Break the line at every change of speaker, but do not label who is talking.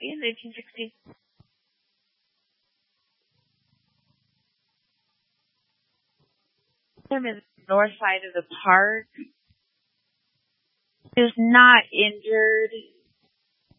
in 1960. I'm in the north side of the park. He was not injured.